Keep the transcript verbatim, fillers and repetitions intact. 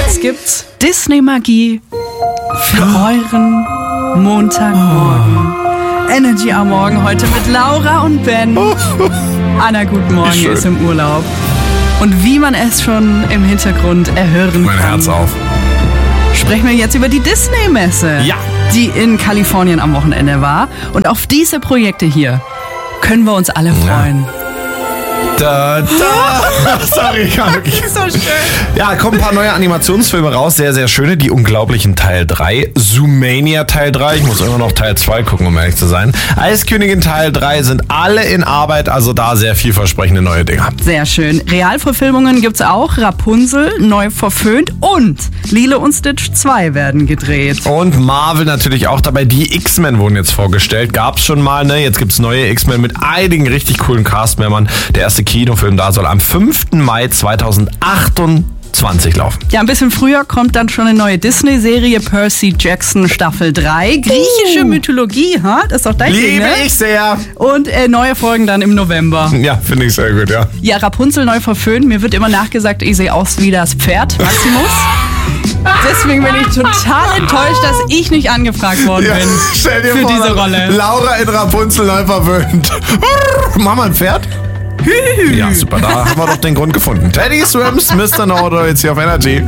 Jetzt gibt's Disney-Magie für euren Montagmorgen. Energy am Morgen heute mit Laura und Ben. Anna, guten Morgen, ist im Urlaub. Und wie man es schon im Hintergrund erhören mein kann, Herz auf. sprechen wir jetzt über die Disney-Messe, Ja. die in Kalifornien am Wochenende war. Und auf diese Projekte hier können wir uns alle freuen. Da, da. Sorry, gar nicht. So schön. Ja, kommen ein paar neue Animationsfilme raus, sehr, sehr schöne. Die Unglaublichen Teil drei, Zoomania Teil drei, ich muss immer noch Teil zwei gucken, um ehrlich zu sein. Eiskönigin Teil drei sind alle in Arbeit, also da sehr vielversprechende neue Dinger. Sehr schön. Realverfilmungen gibt's auch. Rapunzel, neu verföhnt und Lilo und Stitch zwei werden gedreht. Und Marvel natürlich auch dabei. Die X-Men wurden jetzt vorgestellt. Gab's schon mal, ne? Jetzt gibt's neue X-Men mit einigen richtig coolen Cast-Membern. Der erste Kinofilm da soll am fünften Mai zweitausendachtundzwanzig laufen. Ja, ein bisschen früher kommt dann schon eine neue Disney-Serie, Percy Jackson Staffel drei. Griechische uh. Mythologie, ha? Das ist doch dein Ding, Liebe ne? ich sehr. Und äh, neue Folgen dann im November. Ja, finde ich sehr gut, ja. Ja, Rapunzel neu verföhnt. Mir wird immer nachgesagt, ich sehe aus wie das Pferd Maximus. Deswegen bin ich total enttäuscht, dass ich nicht angefragt worden Ja, bin stell dir für vor, diese Rolle. Laura in Rapunzel neu verwöhnt. Mama ein Pferd? Ja, super, da haben wir doch den Grund gefunden. Teddy Swims, Mister No-Do jetzt hier auf Energy.